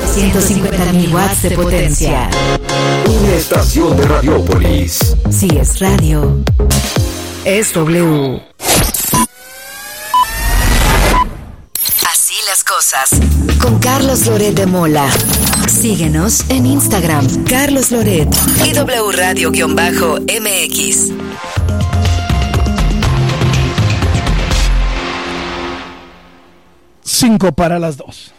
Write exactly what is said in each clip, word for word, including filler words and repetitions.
ciento cincuenta mil watts de potencia. Una estación de Radiópolis. Si es radio, es W. Así las cosas. Con Carlos Loret de Mola. Síguenos en Instagram, Carlos Loret y W Radio-M X. Cinco para las dos.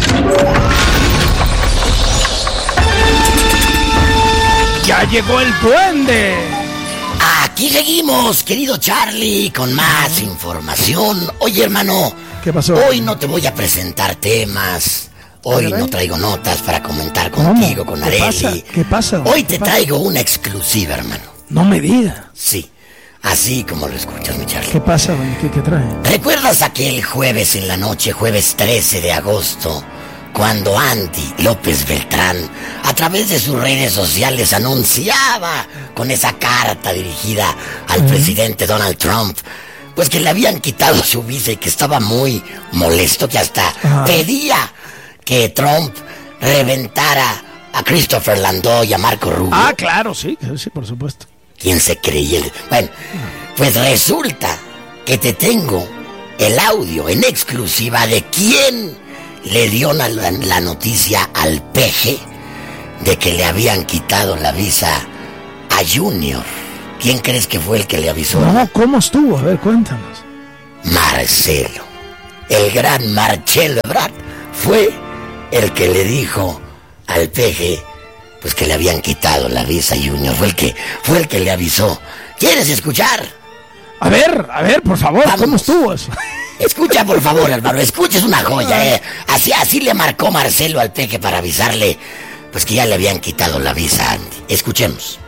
¡Ya llegó el duende! Aquí seguimos, querido Charlie, con más información. Oye, hermano, ¿qué pasó? Hoy no te voy a presentar temas. Hoy no traigo notas para comentar ¿Cómo? contigo, con ¿Qué Areli. pasa? ¿Qué pasa? Hoy ¿Qué te pasa? traigo una exclusiva, hermano. No me diga. Sí, así como lo escuchas, mi Charlie. ¿Qué pasa, güey? ¿Qué, qué trae? ¿Recuerdas aquel jueves en la noche, jueves trece de agosto, cuando Andy López Beltrán, a través de sus redes sociales, anunciaba con esa carta dirigida al uh-huh. presidente Donald Trump, pues que le habían quitado su visa y que estaba muy molesto, que hasta uh-huh. pedía que Trump reventara a Christopher Landau y a Marco Rubio? Ah, claro, sí, sí, por supuesto. ¿Quién se creía? Bueno, pues resulta que te tengo el audio en exclusiva de quién le dio la, la, la noticia al peje de que le habían quitado la visa a Junior. ¿Quién crees que fue el que le avisó? No, ¿cómo estuvo? A ver, cuéntanos. Marcelo, el gran Marcelo Ebrard, fue el que le dijo al peje pues que le habían quitado la visa a Junior. Fue el que, fue el que le avisó. ¿Quieres escuchar? A ver, a ver, por favor, Vamos. ¿Cómo estuvo eso? Escucha, por favor, hermano, escucha, es una joya, ¿eh? Así, así le marcó Marcelo al peje para avisarle, pues que ya le habían quitado la visa a Andy. Escuchemos.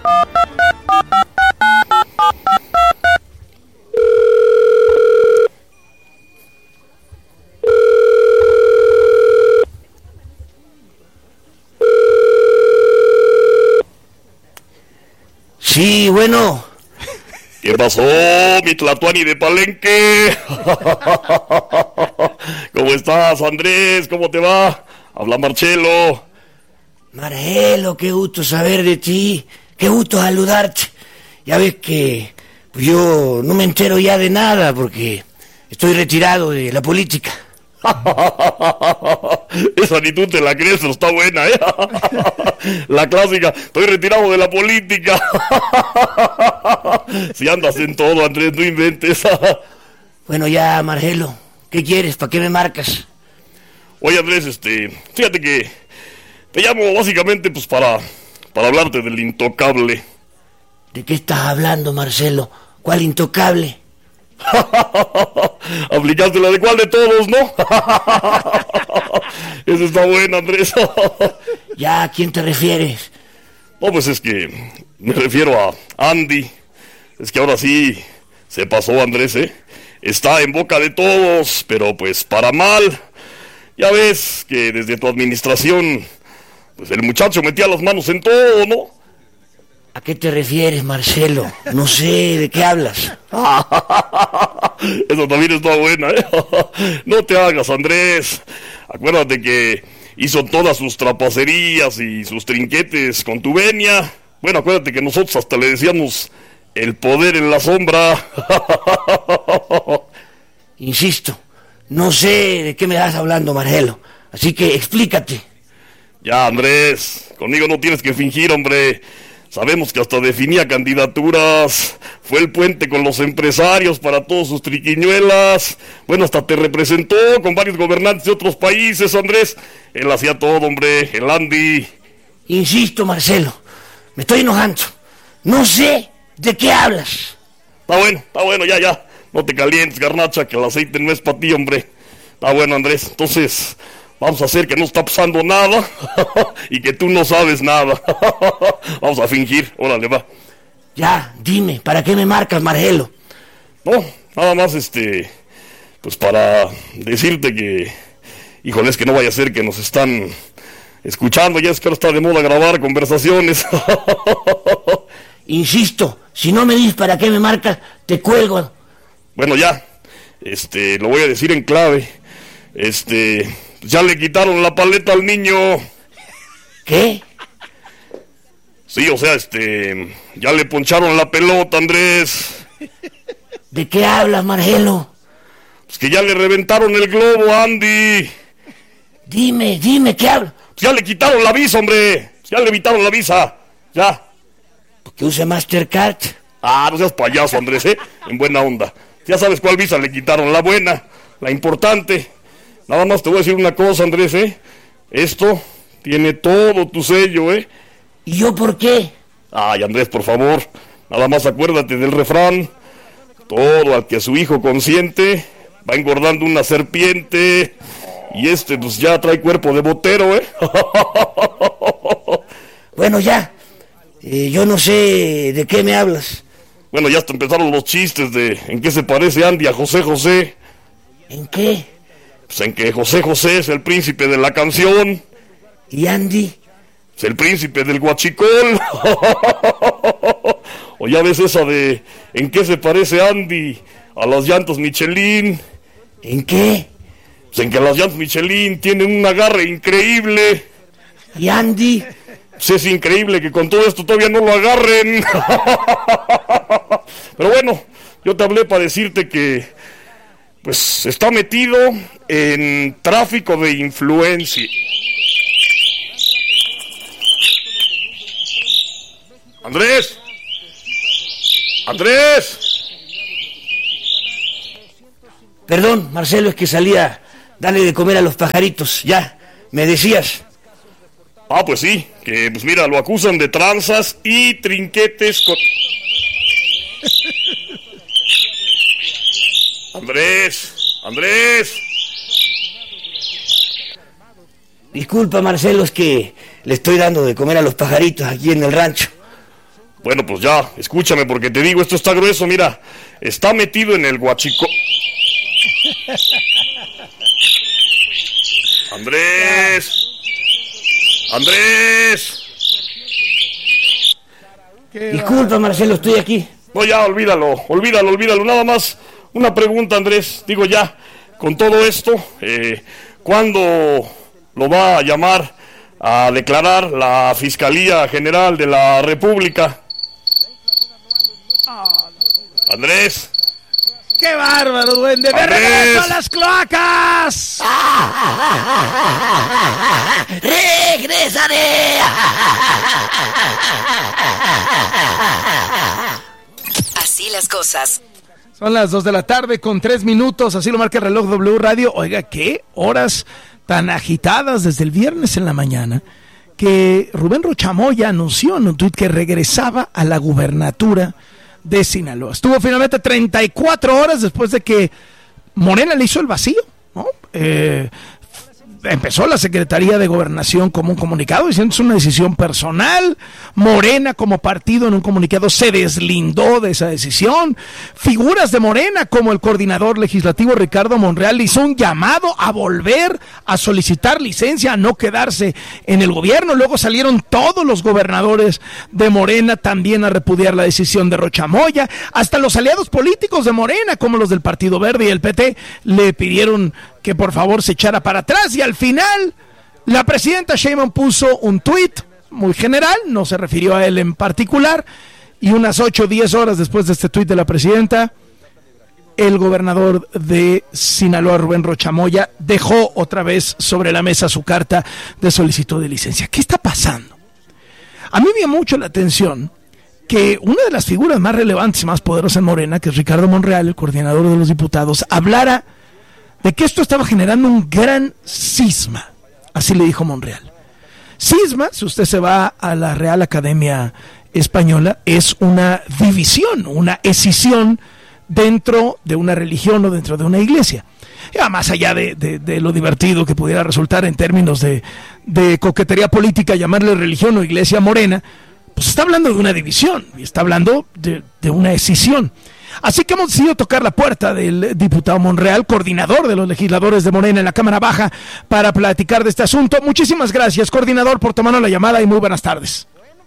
Sí, bueno. ¿Qué pasó, mi Tlatuani de Palenque? ¿Cómo estás, Andrés? ¿Cómo te va? Habla Marcelo. Marcelo, qué gusto saber de ti. Qué gusto saludarte. Ya ves que pues yo no me entero ya de nada porque estoy retirado de la política. Esa ni tú te la crees, pero está buena, ¿eh? La clásica, estoy retirado de la política. Si andas en todo, Andrés, no inventes. Bueno, ya, Marcelo, ¿qué quieres? ¿Para qué me marcas? Oye, Andrés, este, fíjate que te llamo básicamente pues para, para hablarte del intocable. ¿De qué estás hablando, Marcelo? ¿Cuál intocable? Aplicaste la de cuál de todos, ¿no? Eso está bueno, Andrés. ¿Ya a quién te refieres? No, pues es que me refiero a Andy. Es que ahora sí se pasó, Andrés, ¿eh? Está en boca de todos, pero pues para mal. Ya ves que desde tu administración, pues el muchacho metía las manos en todo, ¿no? ¿A qué te refieres, Marcelo? No sé, ¿de qué hablas? Eso también está buena, ¿eh? No te hagas, Andrés. Acuérdate que hizo todas sus trapacerías y sus trinquetes con tu venia. Bueno, acuérdate que nosotros hasta le decíamos el poder en la sombra. Insisto, no sé de qué me estás hablando, Marcelo. Así que explícate. Ya, Andrés, conmigo no tienes que fingir, hombre. Sabemos que hasta definía candidaturas, fue el puente con los empresarios para todos sus triquiñuelas. Bueno, hasta te representó con varios gobernantes de otros países, Andrés. Él hacía todo, hombre, el Andy. Insisto, Marcelo, me estoy enojando. No sé de qué hablas. Está bueno, está bueno, ya, ya. No te calientes, garnacha, que el aceite no es para ti, hombre. Está bueno, Andrés. Entonces, vamos a hacer que no está pasando nada y que tú no sabes nada. Vamos a fingir, órale, va. Ya, dime, ¿para qué me marcas, Marcelo? No, nada más, este, pues para decirte que, híjole, es que no vaya a ser que nos están escuchando, ya es que ahora está de moda grabar conversaciones. Insisto, si no me dices para qué me marcas, te cuelgo. Bueno, ya, este, lo voy a decir en clave. Este, ya le quitaron la paleta al niño. ¿Qué? Sí, o sea, este, ya le poncharon la pelota, Andrés. ¿De qué hablas, Marcelo? Pues que ya le reventaron el globo, Andy. Dime, dime, ¿qué hablas? Pues ya le quitaron la visa, hombre. Ya le evitaron la visa. Ya. Que use Mastercard. Ah, no seas payaso, Andrés, ¿eh? En buena onda. Ya sabes cuál visa le quitaron, la buena, la importante. Nada más te voy a decir una cosa, Andrés, ¿eh? Esto tiene todo tu sello, ¿eh? ¿Y yo por qué? Ay, Andrés, por favor, nada más acuérdate del refrán. Todo al que su hijo consiente va engordando una serpiente. Y este, pues ya trae cuerpo de botero, ¿eh? Bueno, ya. Eh, yo no sé de qué me hablas. Bueno, ya hasta empezaron los chistes de en qué se parece Andy a José José. ¿En qué? Pues en que José José es el príncipe de la canción. ¿Y Andy? Es el príncipe del guachicol. O ya ves esa de en qué se parece Andy a las llantas Michelin. ¿En qué? Pues en que las llantas Michelin tienen un agarre increíble. ¿Y Andy? Pues es increíble que con todo esto todavía no lo agarren. Pero bueno, yo te hablé para decirte que pues está metido en tráfico de influencia. Andrés. Andrés. Perdón, Marcelo, es que salía. Dale de comer a los pajaritos. Ya, me decías. Ah, pues sí, que pues mira, lo acusan de tranzas y trinquetes con... Andrés, Andrés. Disculpa, Marcelo, es que le estoy dando de comer a los pajaritos aquí en el rancho. Bueno, pues ya, escúchame porque te digo, esto está grueso, mira, está metido en el guachico... Andrés, Andrés. Disculpa, Marcelo, estoy aquí. No, ya, olvídalo, olvídalo, olvídalo, nada más una pregunta, Andrés, digo ya, con todo esto, eh, ¿cuándo lo va a llamar a declarar la Fiscalía General de la República? Andrés. ¡Qué bárbaro, duende! ¡De regreso a las cloacas! ¡Regresaré! Así las cosas. Son las dos de la tarde con tres minutos, así lo marca el reloj W Radio. Oiga, ¿qué horas tan agitadas desde el viernes en la mañana? Que Rubén Rochamoya anunció en un tuit que regresaba a la gubernatura de Sinaloa. Estuvo finalmente treinta y cuatro horas después de que Morena le hizo el vacío, ¿no? Eh, empezó la Secretaría de Gobernación como un comunicado diciendo que es una decisión personal. Morena como partido en un comunicado se deslindó de esa decisión. Figuras de Morena como el coordinador legislativo Ricardo Monreal hizo un llamado a volver a solicitar licencia, a no quedarse en el gobierno. Luego salieron todos los gobernadores de Morena también a repudiar la decisión de Rochamoya. Hasta los aliados políticos de Morena como los del Partido Verde y el P T le pidieron que por favor se echara para atrás, y al final la presidenta Sheinbaum puso un tuit muy general, no se refirió a él en particular, y unas ocho o diez horas después de este tuit de la presidenta, el gobernador de Sinaloa, Rubén Rochamoya, dejó otra vez sobre la mesa su carta de solicitud de licencia. ¿Qué está pasando? A mí me llamó mucho la atención que una de las figuras más relevantes y más poderosas en Morena, que es Ricardo Monreal, el coordinador de los diputados, hablara de que esto estaba generando un gran cisma, así le dijo Monreal. Cisma, si usted se va a la Real Academia Española, es una división, una escisión dentro de una religión o dentro de una iglesia. Ya más allá de, de, de lo divertido que pudiera resultar en términos de, de coquetería política llamarle religión o iglesia morena, pues está hablando de una división, y está hablando de, de una escisión. Así que hemos decidido tocar la puerta del diputado Monreal, coordinador de los legisladores de Morena en la Cámara Baja, para platicar de este asunto. Muchísimas gracias, coordinador, por tomarnos la llamada y muy buenas tardes.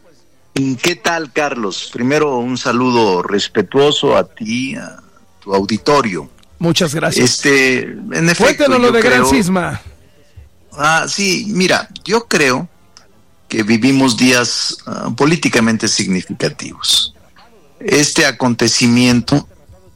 ¿Qué tal, Carlos? Primero, un saludo respetuoso a ti, a tu auditorio. Muchas gracias. Este, en efecto, Cuéntanos lo de creo... Gran Cisma. Ah, sí, mira, yo creo que vivimos días uh, políticamente significativos. Este acontecimiento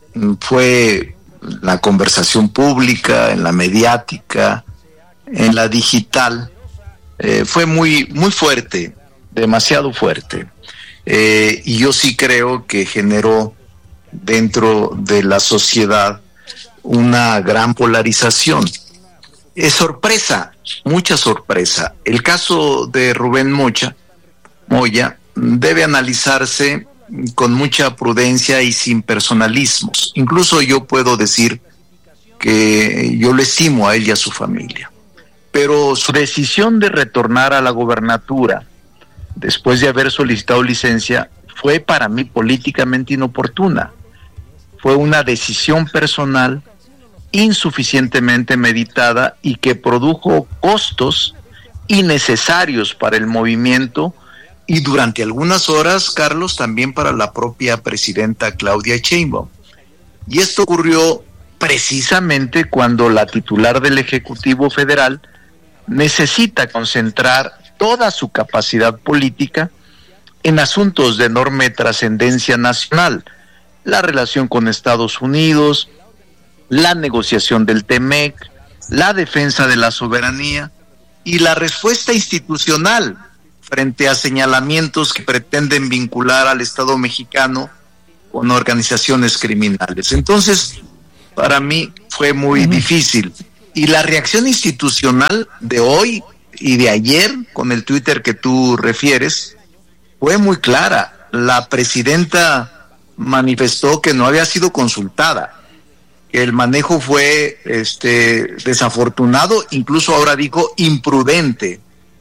fue la conversación pública, en la mediática, en la digital, eh, fue muy, muy fuerte, demasiado fuerte. Eh, y yo sí creo que generó dentro de la sociedad una gran polarización. Es sorpresa, mucha sorpresa. El caso de Rubén Mocha, Moya debe analizarse con mucha prudencia y sin personalismos. Incluso yo puedo decir que yo lo estimo a él y a su familia. Pero su decisión de retornar a la gobernatura después de haber solicitado licencia fue para mí políticamente inoportuna. Fue una decisión personal insuficientemente meditada y que produjo costos innecesarios para el movimiento y durante algunas horas, Carlos, también para la propia presidenta Claudia Sheinbaum. Y esto ocurrió precisamente cuando la titular del Ejecutivo Federal necesita concentrar toda su capacidad política en asuntos de enorme trascendencia nacional, la relación con Estados Unidos, la negociación del T-M E C, la defensa de la soberanía y la respuesta institucional frente a señalamientos que pretenden vincular al Estado mexicano con organizaciones criminales. Entonces, para mí fue muy uh-huh. difícil. Y la reacción institucional de hoy y de ayer, con el Twitter que tú refieres, fue muy clara. La presidenta manifestó que no había sido consultada, que el manejo fue este desafortunado, incluso ahora dijo imprudente,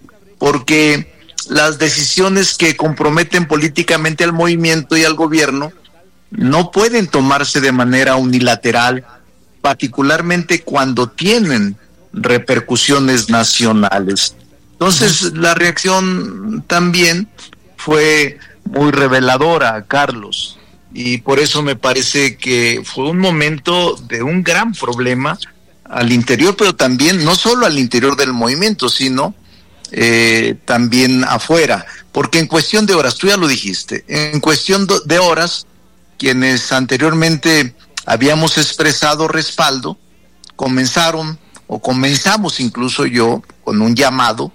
porque las decisiones que comprometen políticamente al movimiento y al gobierno no pueden tomarse de manera unilateral, particularmente cuando tienen repercusiones nacionales. Entonces, la reacción también fue muy reveladora, Carlos, y por eso me parece que fue un momento de un gran problema al interior, pero también no solo al interior del movimiento, sino eh, también afuera, porque en cuestión de horas, tú ya lo dijiste, en cuestión de horas, quienes anteriormente habíamos expresado respaldo, comenzaron, o comenzamos incluso yo, con un llamado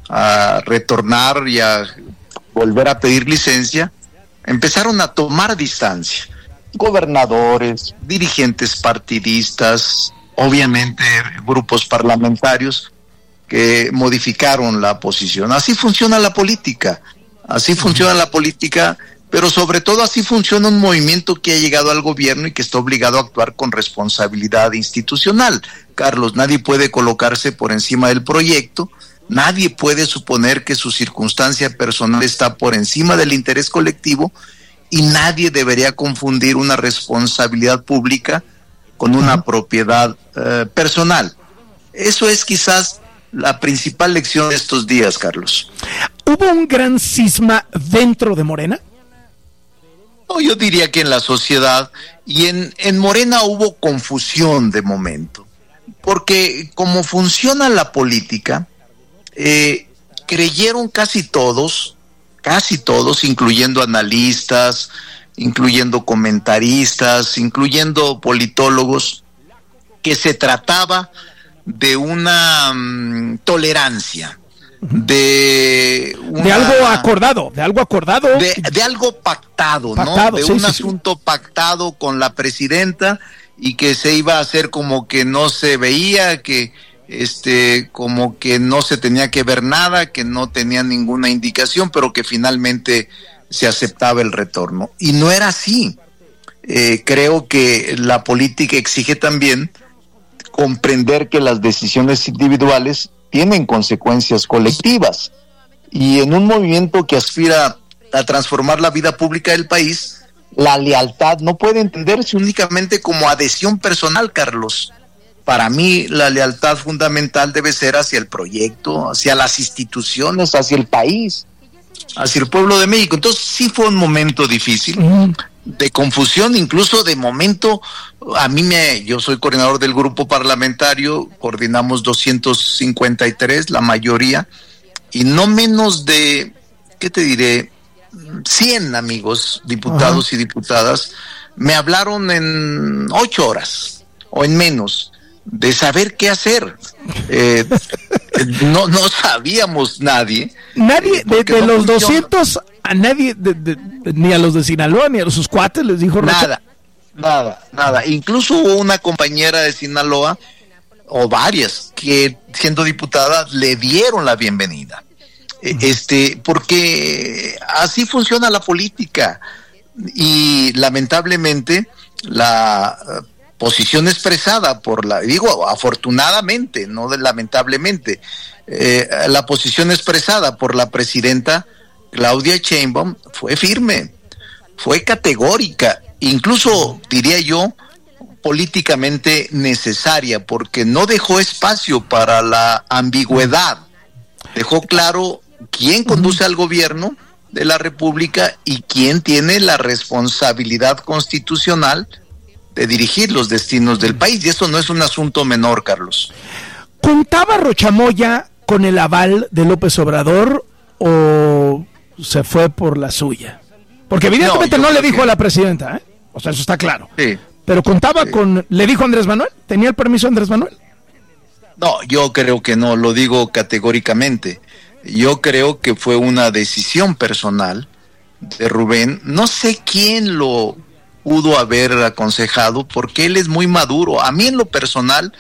a retornar y a volver a pedir licencia, empezaron a tomar distancia. Gobernadores, dirigentes partidistas, obviamente grupos parlamentarios que modificaron la posición. Así funciona la política, así funciona la política, pero sobre todo así funciona un movimiento que ha llegado al gobierno y que está obligado a actuar con responsabilidad institucional. Carlos, nadie puede colocarse por encima del proyecto, nadie puede suponer que su circunstancia personal está por encima del interés colectivo y nadie debería confundir una responsabilidad pública con una uh-huh. propiedad uh, personal. Eso es quizás la principal lección de estos días, Carlos. ¿Hubo un gran cisma dentro de Morena? No, yo diría que en la sociedad y en, en Morena hubo confusión de momento, porque como funciona la política, eh, creyeron casi todos, casi todos, incluyendo analistas, incluyendo comentaristas, incluyendo politólogos, que se trataba de una um, tolerancia, de una, de algo acordado, de algo acordado, de, de algo pactado, pactado, ¿no? De sí, un sí, asunto sí. pactado con la presidenta y que se iba a hacer como que no se veía, que este, como que no se tenía que ver nada, que no tenía ninguna indicación, pero que finalmente se aceptaba el retorno. Y no era así. Eh, creo que la política exige también comprender que las decisiones individuales tienen consecuencias colectivas, y en un movimiento que aspira a transformar la vida pública del país, la lealtad no puede entenderse únicamente como adhesión personal, Carlos. Para mí la lealtad fundamental debe ser hacia el proyecto, hacia las instituciones, hacia el país, hacia el pueblo de México. Entonces sí fue un momento difícil, de confusión, incluso de momento. A mí me, yo soy coordinador del grupo parlamentario, coordinamos doscientos cincuenta y tres, la mayoría, y no menos de, ¿qué te diré? cien amigos, diputados Ajá. y diputadas, me hablaron en ocho horas o en menos de saber qué hacer. Eh, no, no sabíamos nadie. Nadie, de, de no los funciona. doscientos, a nadie, de, de, de, ni a los de Sinaloa, ni a sus cuates les dijo Rocha. Nada, nada, nada. Incluso hubo una compañera de Sinaloa, o varias, que siendo diputada le dieron la bienvenida. Este, porque así funciona la política y lamentablemente la posición expresada por la, digo afortunadamente, no de lamentablemente, eh, la posición expresada por la presidenta Claudia Sheinbaum fue firme, fue categórica, incluso diría yo políticamente necesaria, porque no dejó espacio para la ambigüedad, dejó claro quién conduce al gobierno de la República y quién tiene la responsabilidad constitucional de dirigir los destinos del país, y eso no es un asunto menor, Carlos. ¿Contaba Rocha Moya con el aval de López Obrador o se fue por la suya? Porque evidentemente no, no le dijo que... a la presidenta, ¿eh? O sea, eso está claro. Sí. Pero contaba sí. con, ¿le dijo Andrés Manuel? ¿Tenía el permiso Andrés Manuel? No, yo creo que no, lo digo categóricamente. Yo creo que fue una decisión personal de Rubén. No sé quién lo pudo haber aconsejado, porque él es muy maduro. A mí en lo personal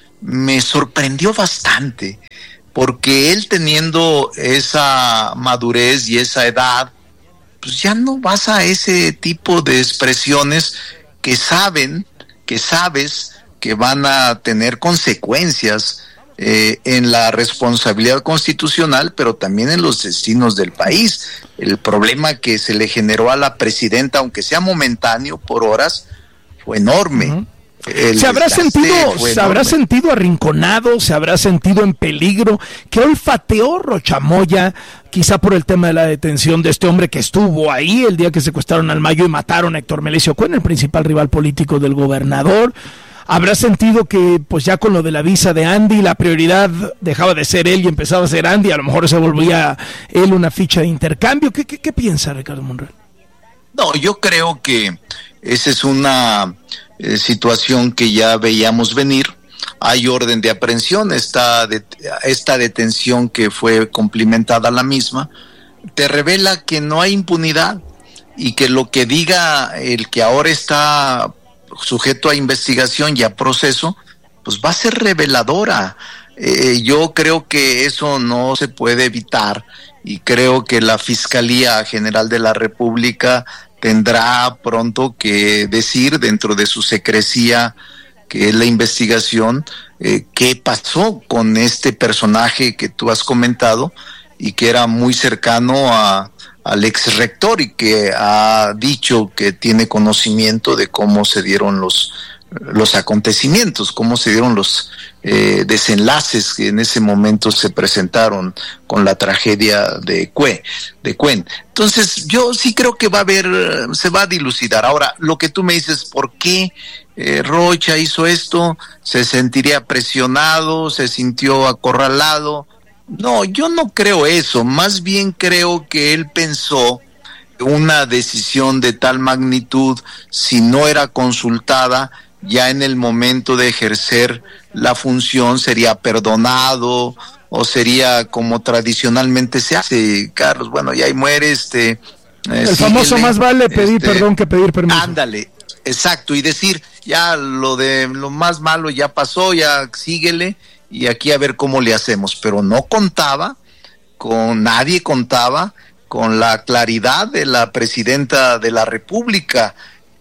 me sorprendió bastante, porque él teniendo esa madurez y esa edad, pues ya no vas a ese tipo de expresiones que saben, que sabes que van a tener consecuencias Eh, en la responsabilidad constitucional, pero también en los destinos del país. El problema que se le generó a la presidenta, aunque sea momentáneo por horas, fue enorme. Uh-huh. Se habrá sentido, se habrá sentido arrinconado, se habrá sentido en peligro. ¿Qué olfateó Rocha Moya? Quizá por el tema de la detención de este hombre que estuvo ahí el día que secuestraron al Mayo y mataron a Héctor Melesio Cuen, el principal rival político del gobernador. ¿Habrá sentido que pues ya con lo de la visa de Andy la prioridad dejaba de ser él y empezaba a ser Andy? A lo mejor se volvía él una ficha de intercambio. ¿Qué, qué, qué piensa Ricardo Monreal? No, yo creo que esa es una eh, situación que ya veíamos venir. Hay orden de aprehensión, esta, de, esta detención que fue complementada a la misma, te revela que no hay impunidad y que lo que diga el que ahora está sujeto a investigación y a proceso, pues va a ser reveladora. Eh, yo creo que eso no se puede evitar y creo que la Fiscalía General de la República tendrá pronto que decir dentro de su secrecía, que es la investigación, eh, qué pasó con este personaje que tú has comentado y que era muy cercano a al ex rector y que ha dicho que tiene conocimiento de cómo se dieron los los acontecimientos, cómo se dieron los eh, desenlaces que en ese momento se presentaron con la tragedia de Cue, de Cuen. Entonces, yo sí creo que va a haber, se va a dilucidar. Ahora, lo que tú me dices, ¿por qué eh, Rocha hizo esto? ¿Se sentiría presionado? ¿Se sintió acorralado? No, yo no creo eso, más bien creo que él pensó una decisión de tal magnitud, si no era consultada, ya en el momento de ejercer la función sería perdonado o sería como tradicionalmente se hace, Carlos, bueno, ya ahí muere este... Eh, el síguele, famoso más vale pedir este, perdón que pedir permiso. Ándale, exacto, y decir, ya lo de lo más malo ya pasó, ya síguele, y aquí a ver cómo le hacemos, pero no contaba con, nadie contaba con la claridad de la presidenta de la República,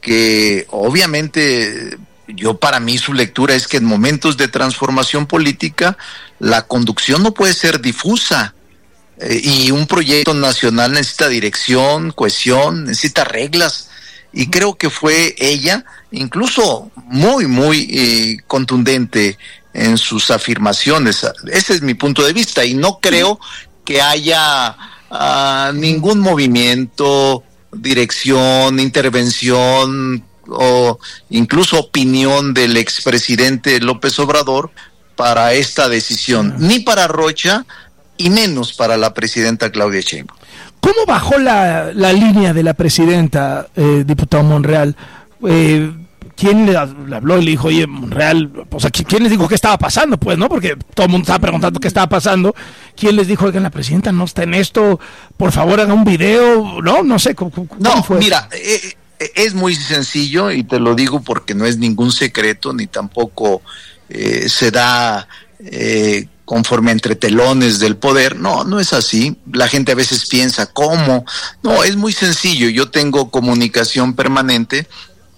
que obviamente yo para mí su lectura es que en momentos de transformación política la conducción no puede ser difusa, eh, y un proyecto nacional necesita dirección, cohesión, necesita reglas, y creo que fue ella, incluso muy, muy eh, contundente en sus afirmaciones. Ese es mi punto de vista, y no creo que haya uh, ningún movimiento dirección, intervención o incluso opinión del expresidente López Obrador para esta decisión, ni para Rocha y menos para la presidenta Claudia Sheinbaum. ¿Cómo bajó la, la línea de la presidenta, eh, diputado Monreal? Eh, ¿Quién le, le habló y le dijo, oye, Monreal, o sea, ¿quién les dijo qué estaba pasando? Pues, ¿no? Porque todo el mundo estaba preguntando qué estaba pasando. ¿Quién les dijo, oigan, la presidenta no está en esto, por favor haga un video? No, no sé, ¿cómo, cómo no, fue? Mira, eh, es muy sencillo y te lo digo porque no es ningún secreto, ni tampoco eh, se da eh, conforme entre telones del poder. No, no es así. La gente a veces piensa, ¿cómo? No, es muy sencillo. Yo tengo comunicación permanente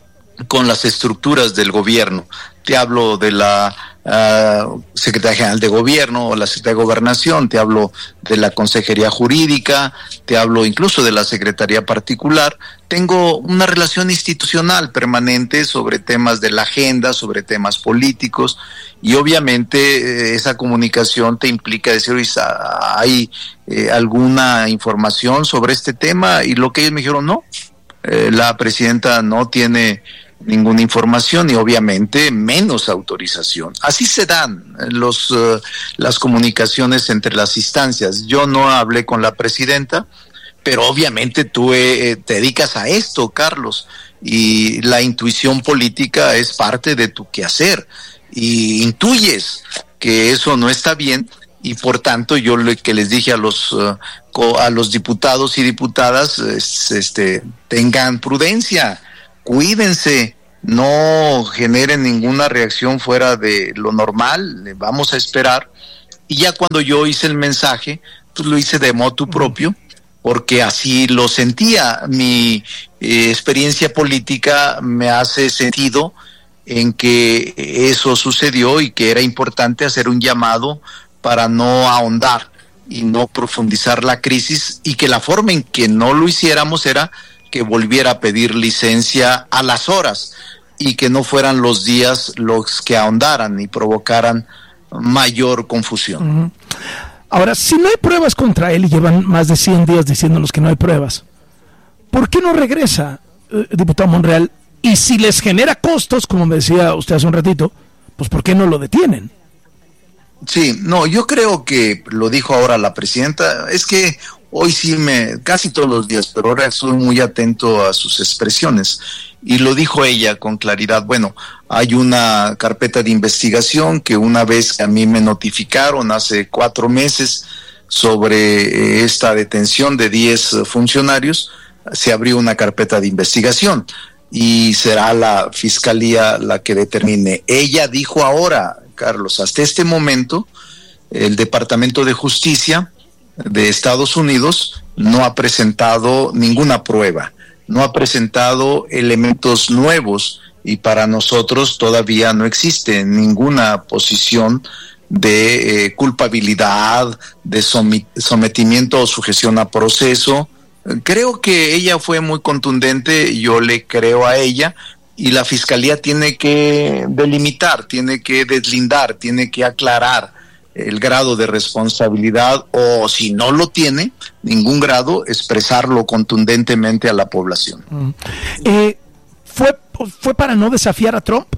con las estructuras del gobierno. Te hablo de la uh, Secretaría General de Gobierno o la Secretaría de Gobernación, te hablo de la Consejería Jurídica, te hablo incluso de la Secretaría Particular. Tengo una relación institucional permanente sobre temas de la agenda, sobre temas políticos, y obviamente eh, esa comunicación te implica decir, ¿hay eh, alguna información sobre este tema? Y lo que ellos me dijeron, no, eh, la presidenta no tiene ninguna información y obviamente menos autorización. Así se dan los uh, las comunicaciones entre las instancias. Yo no hablé con la presidenta, pero obviamente tú eh, te dedicas a esto, Carlos, y la intuición política es parte de tu quehacer y intuyes que eso no está bien y por tanto yo lo que les dije a los uh, a los diputados y diputadas es, este tengan prudencia, cuídense, no generen ninguna reacción fuera de lo normal, vamos a esperar. Y ya cuando yo hice el mensaje, pues lo hice de motu propio, porque así lo sentía. Mi eh, experiencia política me hace sentido en que eso sucedió y que era importante hacer un llamado para no ahondar y no profundizar la crisis, y que la forma en que no lo hiciéramos era que volviera a pedir licencia a las horas y que no fueran los días los que ahondaran y provocaran mayor confusión. Uh-huh. Ahora, si no hay pruebas contra él y llevan más de cien días diciéndonos que no hay pruebas, ¿por qué no regresa, eh, diputado Monreal? Y si les genera costos, como me decía usted hace un ratito, pues ¿por qué no lo detienen? Sí, no, yo creo que lo dijo ahora la presidenta, es que hoy sí me, casi todos los días, pero ahora estoy muy atento a sus expresiones. Y lo dijo ella con claridad. Bueno, hay una carpeta de investigación que una vez que a mí me notificaron hace cuatro meses sobre esta detención de diez funcionarios, se abrió una carpeta de investigación y será la fiscalía la que determine. Ella dijo ahora, Carlos, hasta este momento el Departamento de Justicia de Estados Unidos no ha presentado ninguna prueba, no ha presentado elementos nuevos y para nosotros todavía no existe ninguna posición de eh, culpabilidad, de sometimiento o sujeción a proceso. Creo que ella fue muy contundente, yo le creo a ella, y la Fiscalía tiene que delimitar, tiene que deslindar, tiene que aclarar el grado de responsabilidad, o si no lo tiene, ningún grado, expresarlo contundentemente a la población. Mm. Eh, ¿fue, ¿Fue para no desafiar a Trump?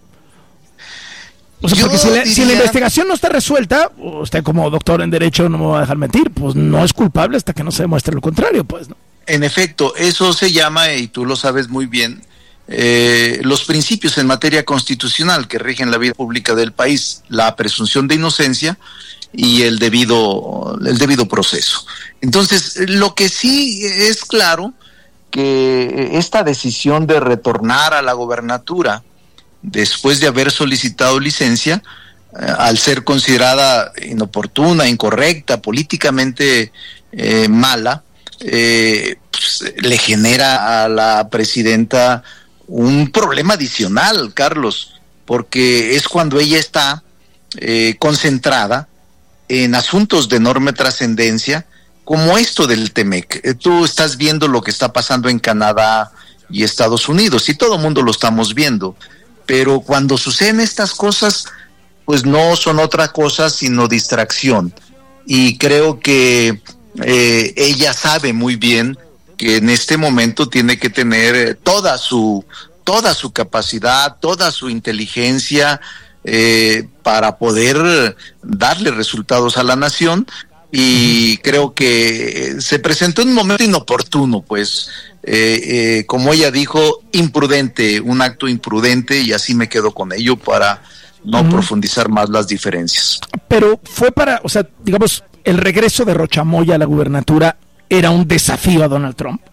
O sea, porque si la, diría... si la investigación no está resuelta, usted como doctor en Derecho no me va a dejar mentir, pues no es culpable hasta que no se demuestre lo contrario, pues, ¿no? En efecto, eso se llama, y tú lo sabes muy bien, Eh, los principios en materia constitucional que rigen la vida pública del país, la presunción de inocencia y el debido, el debido proceso. Entonces, lo que sí es claro, que esta decisión de retornar a la gobernatura después de haber solicitado licencia, eh, al ser considerada inoportuna, incorrecta, políticamente eh, mala, eh, pues, le genera a la presidenta un problema adicional, Carlos, porque es cuando ella está eh, concentrada en asuntos de enorme trascendencia, como esto del Temec. Eh, tú estás viendo lo que está pasando en Canadá y Estados Unidos, y todo el mundo lo estamos viendo, pero cuando suceden estas cosas, pues no son otra cosa sino distracción, y creo que eh, ella sabe muy bien que en este momento tiene que tener toda su, toda su capacidad, toda su inteligencia eh, para poder darle resultados a la nación. Y creo que se presentó en un momento inoportuno, pues, eh, eh, como ella dijo, imprudente, un acto imprudente, y así me quedo con ello para no uh-huh. profundizar más las diferencias. Pero fue para, o sea, digamos, el regreso de Rochamoya a la gubernatura era un desafío a Donald Trump.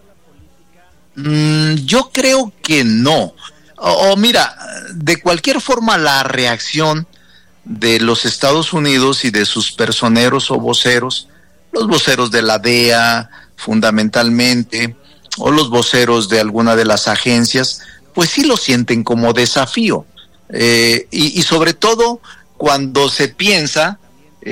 Mm, yo creo que no. O, o mira, de cualquier forma la reacción de los Estados Unidos y de sus personeros o voceros, los voceros de la D E A fundamentalmente, o los voceros de alguna de las agencias, pues sí lo sienten como desafío. Eh, y, y sobre todo cuando se piensa,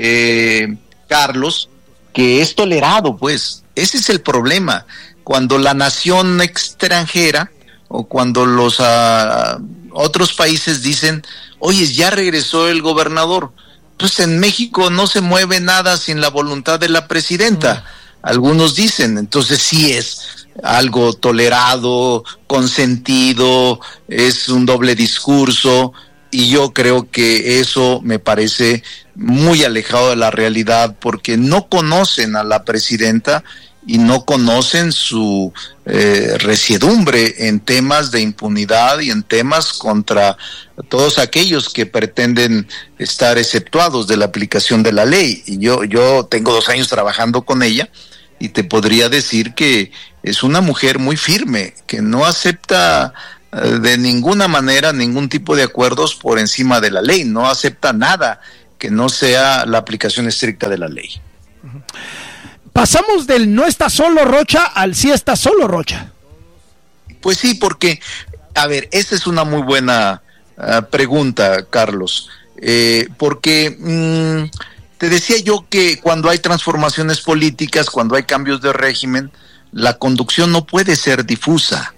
eh, Carlos, que es tolerado, pues, ese es el problema. Cuando la nación extranjera o cuando los uh, otros países dicen, oye, ya regresó el gobernador, pues en México no se mueve nada sin la voluntad de la presidenta. Mm. Algunos dicen, entonces sí es algo tolerado, consentido, es un doble discurso, y yo creo que eso me parece muy alejado de la realidad, porque no conocen a la presidenta y no conocen su eh, resiedumbre en temas de impunidad y en temas contra todos aquellos que pretenden estar exceptuados de la aplicación de la ley. Y yo, yo tengo dos años trabajando con ella y te podría decir que es una mujer muy firme, que no acepta eh, de ninguna manera ningún tipo de acuerdos por encima de la ley, no acepta nada que no sea la aplicación estricta de la ley. Uh-huh. Pasamos del no está solo Rocha al sí está solo Rocha. Pues sí, porque, a ver, esa es una muy buena uh, pregunta, Carlos, eh, porque mmm, te decía yo que cuando hay transformaciones políticas, cuando hay cambios de régimen, la conducción no puede ser difusa,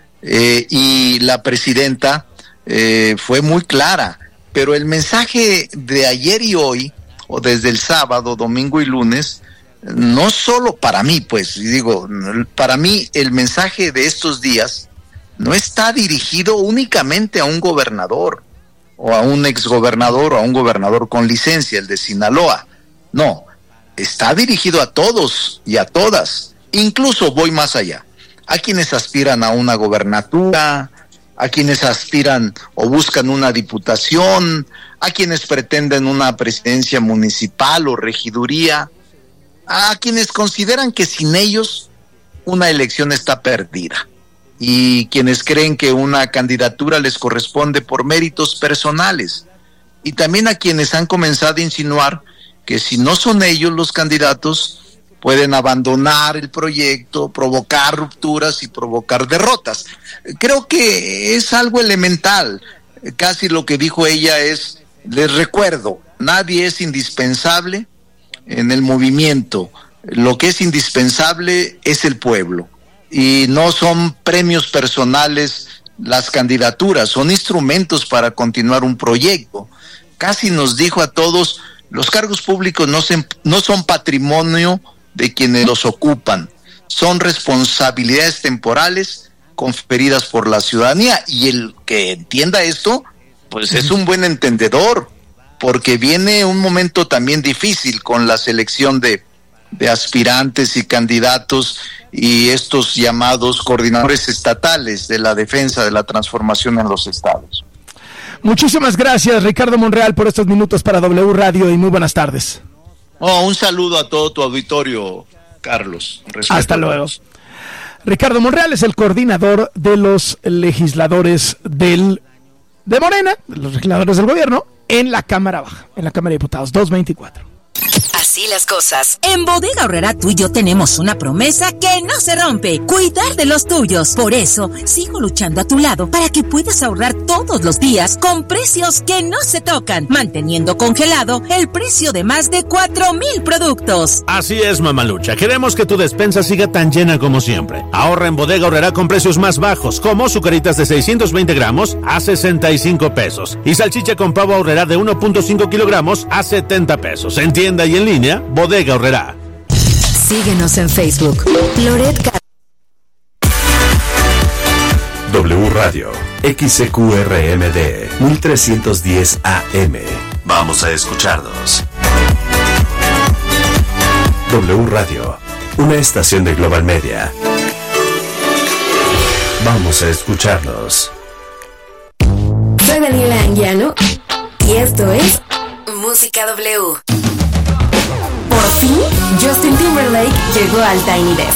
eh, y la presidenta eh, fue muy clara, pero el mensaje de ayer y hoy, o desde el sábado, domingo y lunes, no solo para mí, pues, digo, para mí el mensaje de estos días no está dirigido únicamente a un gobernador, o a un exgobernador, o a un gobernador con licencia, el de Sinaloa. No, está dirigido a todos y a todas. Incluso voy más allá, a quienes aspiran a una gobernatura, a quienes aspiran o buscan una diputación, a quienes pretenden una presidencia municipal o regiduría, a quienes consideran que sin ellos una elección está perdida, y quienes creen que una candidatura les corresponde por méritos personales, y también a quienes han comenzado a insinuar que si no son ellos los candidatos, pueden abandonar el proyecto, provocar rupturas y provocar derrotas. Creo que es algo elemental. Casi lo que dijo ella es, les recuerdo, nadie es indispensable en el movimiento, lo que es indispensable es el pueblo, y no son premios personales las candidaturas, son instrumentos para continuar un proyecto. Casi nos dijo a todos, los cargos públicos no, se, no son patrimonio de quienes los ocupan, son responsabilidades temporales conferidas por la ciudadanía, y el que entienda esto, pues es un buen entendedor, porque viene un momento también difícil con la selección de, de aspirantes y candidatos y estos llamados coordinadores estatales de la defensa de la transformación en los estados. Muchísimas gracias, Ricardo Monreal, por estos minutos para W Radio, y muy buenas tardes. Oh, un saludo a todo tu auditorio, Carlos. Respeto. Hasta luego. Ricardo Monreal es el coordinador de los legisladores del de Morena, los legisladores del gobierno, en la Cámara Baja, en la Cámara de Diputados, doscientos veinticuatro. Así las cosas. En Bodega Aurrerá tú y yo tenemos una promesa que no se rompe: cuidar de los tuyos. Por eso, sigo luchando a tu lado para que puedas ahorrar todos los días con precios que no se tocan, manteniendo congelado el precio de más de cuatro mil productos. Así es, mamalucha. Queremos que tu despensa siga tan llena como siempre. Ahorra en Bodega Aurrerá con precios más bajos, como sucaritas de seiscientos veinte gramos a sesenta y cinco pesos y salchicha con pavo Aurrerá de uno punto cinco kilogramos a setenta pesos. En tienda y en línea, Bodega Aurrerá. Síguenos en Facebook. Loret W Radio, X C Q R M D, mil trescientos diez A M. Vamos a escucharnos. W Radio, una estación de Global Media. Vamos a escucharnos. Soy Daniela Anguiano y esto es Música W. Por fin, Justin Timberlake llegó al Tiny Desk.